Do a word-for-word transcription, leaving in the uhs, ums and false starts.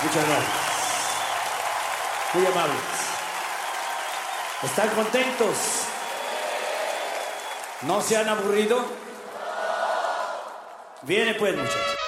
Muchas gracias. Muy amables. ¿Están contentos? ¿No se han aburrido? Viene pues, muchachos.